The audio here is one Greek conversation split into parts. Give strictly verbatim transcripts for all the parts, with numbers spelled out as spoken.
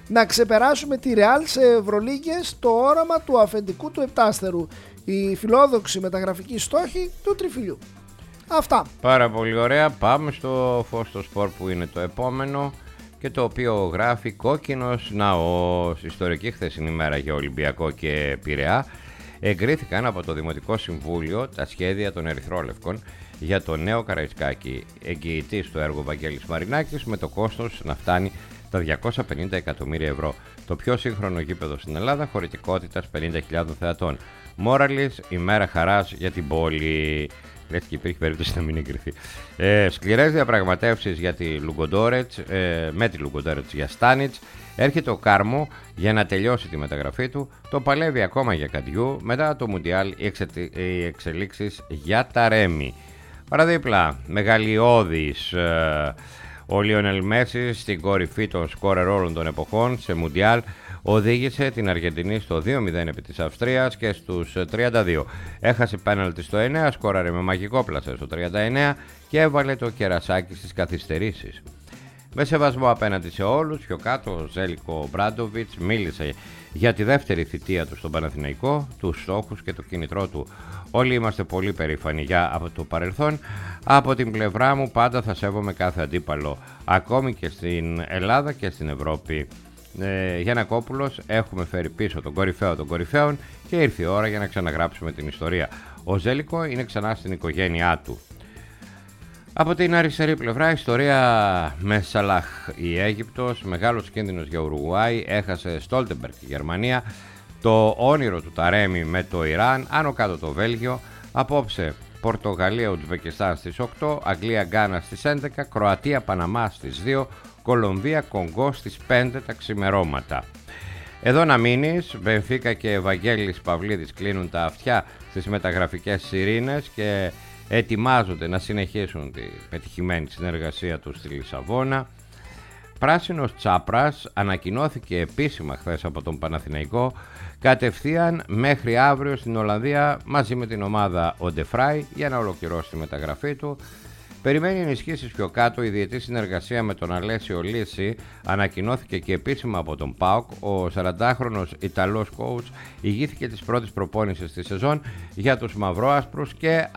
να ξεπεράσουμε τη Real σε Ευρωλίγκες, το όραμα του αφεντικού του επτάστερου. Η φιλόδοξη μεταγραφική στόχη του τριφυλιού. Αυτά. Πάρα πολύ ωραία. Πάμε στο Φως στο Σπορ που είναι το επόμενο και το οποίο γράφει κόκκινος ναός. Ιστορική χθεσινή μέρα για Ολυμπιακό και Πειραιά. Εγκρίθηκαν από το Δημοτικό Συμβούλιο τα σχέδια των Ερυθρόλευκων για το νέο Καραϊσκάκη. Εγγυητής στο έργο Βαγγέλης Μαρινάκης, με το κόστος να φτάνει τα διακόσια πενήντα εκατομμύρια ευρώ. Το πιο σύγχρονο γήπεδο στην Ελλάδα, χωρητικότητας πενήντα χιλιάδων θεατών. Μόραλης, ημέρα χαράς για την πόλη. Λες και υπήρχε περίπτωση να μην εγκριθεί. Ε, σκληρές διαπραγματεύσεις για τη Λουγκοντόρετς, ε, με τη Λουγκοντόρετς για Στάνιτς. Έρχεται ο Κάρμο για να τελειώσει τη μεταγραφή του. Το παλεύει ακόμα για Καντιού. Μετά το Μουντιάλ οι, εξε, οι εξελίξεις για τα Ρέμι. Παραδίπλα, μεγαλειώδης ε, ο Λιονέλ Μέση στην κορυφή των σκόρερ όλων των εποχών σε Μουντιάλ. Οδήγησε την Αργεντινή στο δύο μηδέν επί της Αυστρίας και στους τριάντα δύο. Έχασε πέναλτι στο εννέα, σκόραρε με μαγικό πλασέ στο τριάντα εννέα και έβαλε το κερασάκι στις καθυστερήσεις. Με σεβασμό απέναντι σε όλους, πιο κάτω ο Ζέλικο Μπράντοβιτς μίλησε για τη δεύτερη θητεία του στον Παναθηναϊκό, τους στόχους και το κίνητρό του. Όλοι είμαστε πολύ περήφανοι για από το παρελθόν. Από την πλευρά μου πάντα θα σέβομαι κάθε αντίπαλο, ακόμη και στην Ελλάδα και στην Ευρώπη. Ε, Γιαννακόπουλος, έχουμε φέρει πίσω τον κορυφαίο των κορυφαίων και ήρθε η ώρα για να ξαναγράψουμε την ιστορία. Ο Ζέλικο είναι ξανά στην οικογένειά του. Από την αριστερή πλευρά, ιστορία με Σαλάχ. Η Αίγυπτος, μεγάλος κίνδυνος για Ουρουγουάη, έχασε Στόλτεμπεργκ η Γερμανία, το όνειρο του Ταρέμι με το Ιράν, άνω κάτω το Βέλγιο. Απόψε Πορτογαλία, Ουσβεκιστάν στις οκτώ, Αγγλία, Γκάνα στις έντεκα, Κροατία, Παναμά στις δύο, Κολομβία, Κονγκό στις πέντε τα ξημερώματα. Εδώ να μείνεις, Μπενφίκα και Ευαγγέλης Παυλίδης κλείνουν τα αυτιά στις μεταγραφικές σιρήνες και ετοιμάζονται να συνεχίσουν τη πετυχημένη συνεργασία τους στη Λισαβόνα. Πράσινος Τσάπρας ανακοινώθηκε επίσημα χθες από τον Παναθηναϊκό, κατευθείαν μέχρι αύριο στην Ολλανδία μαζί με την ομάδα ο Ντεφράι για να ολοκληρώσει τη μεταγραφή του. Περιμένει ενισχύσεις πιο κάτω. Η διετή συνεργασία με τον Αλέσιο Λύση ανακοινώθηκε και επίσημα από τον ΠΑΟΚ. Ο σαραντάχρονος Ιταλός coach ηγήθηκε της πρώτης προπόνησης της σεζόν για τους μαυρόασπρους και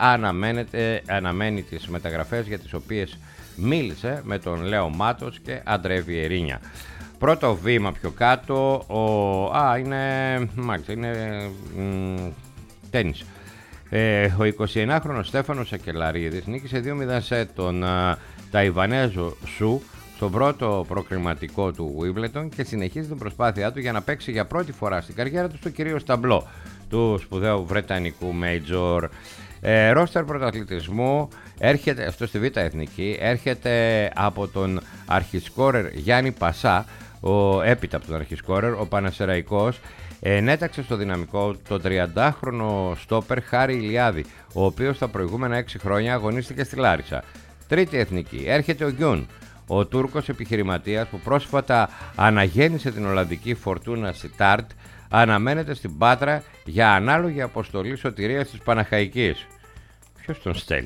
αναμένει τις μεταγραφές για τις οποίες μίλησε με τον Λέο Μάτος και Αντρέ Βιερίνια. Πρώτο βήμα πιο κάτω, ο... Α, είναι... Μάλιστα, είναι... Μ... τένις. Ε, ο εικοσιενάχρονος Στέφανος Σακελαρίδης νίκησε δύο μηδέν σε τον uh, Ταϊβανέζο Σου στον πρώτο προκριματικό του Wimbledon και συνεχίζει την προσπάθειά του για να παίξει για πρώτη φορά στην καριέρα του στο κυρίως ταμπλό του σπουδαίου βρετανικού Major. Ε, ρόστερ πρωταθλητισμού έρχεται, αυτό στη Β' Εθνική, έρχεται από τον αρχισκόρερ Γιάννη Πασά, ο, έπειτα από τον αρχισκόρερ, ο Πανασεραϊκός. Ενέταξε στο δυναμικό το τριαντάχρονο στόπερ Χάρη Ηλιάδη, ο οποίος τα προηγούμενα έξι χρόνια αγωνίστηκε στη Λάρισα. Τρίτη εθνική, έρχεται ο Γκιούν, ο Τούρκος επιχειρηματίας που πρόσφατα αναγέννησε την Ολλανδική Φορτούνα Σιτάρτ, αναμένεται στην Πάτρα για ανάλογη αποστολή σωτηρίας της Παναχαϊκής. Ποιος τον στέλνει?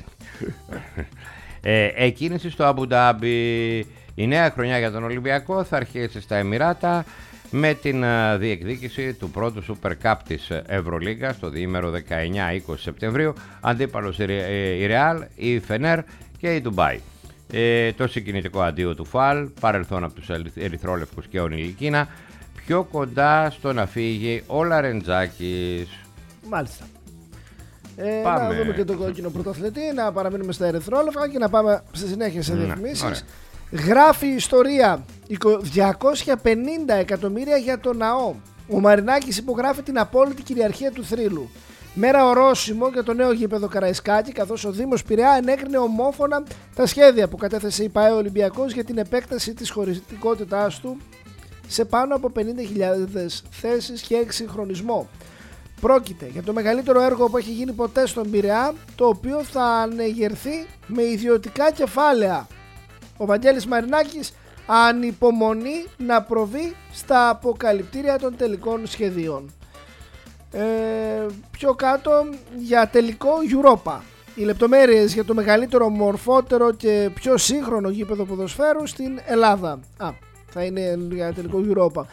ε, εκκίνηση στο Αμπουντάμπι. Η νέα χρονιά για τον Ολυμπιακό θα αρχίσει στα Εμιράτα με την διεκδίκηση του πρώτου Super Cup της Ευρωλίγκας το διήμερο δεκαεννέα είκοσι Σεπτεμβρίου. Αντίπαλος η Ρεάλ, η Φενέρ και η Ντουμπάι. Ε, το συγκινητικό αντίο του Φαλ, παρελθόν από τους Ερυθρόλευκους και ο Νιλικίνα, πιο κοντά στο να φύγει ο Λαρεντζάκης. Μάλιστα. Ε, να δούμε και τον κόκκινο πρωταθλητή, να παραμείνουμε στα Ερυθρόλευκα και να πάμε στη συνέχεια σε διαφημίσεις. Γράφει η ιστορία διακόσια πενήντα εκατομμύρια για το ναό. Ο Μαρινάκης υπογράφει την απόλυτη κυριαρχία του θρύλου. Μέρα ορόσημο για το νέο γήπεδο Καραϊσκάκη, καθώς ο Δήμος Πειραιά ενέκρινε ομόφωνα τα σχέδια που κατέθεσε η ΠΑΕ Ολυμπιακός για την επέκταση της χωρητικότητάς του σε πάνω από πενήντα χιλιάδες θέσεις και εξυγχρονισμό. Πρόκειται για το μεγαλύτερο έργο που έχει γίνει ποτέ στον Πειραιά, το οποίο θα ανεγερθεί με ιδιωτικά κεφάλαια. Ο Βαγγέλης Μαρινάκης ανυπομονεί να προβεί στα αποκαλυπτήρια των τελικών σχεδίων. Ε, πιο κάτω για τελικό Europa. Οι λεπτομέρειες για το μεγαλύτερο, μορφότερο και πιο σύγχρονο γήπεδο ποδοσφαίρου στην Ελλάδα. Α, θα είναι για τελικό Europa.